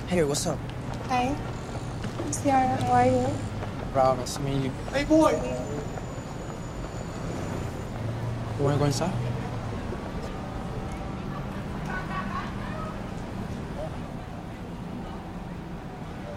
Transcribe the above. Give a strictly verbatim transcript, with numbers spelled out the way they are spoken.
Hey, what's up? Hi, Ciara, how are you? Proud, nice to meet you. Hey, boy. You wanna go inside?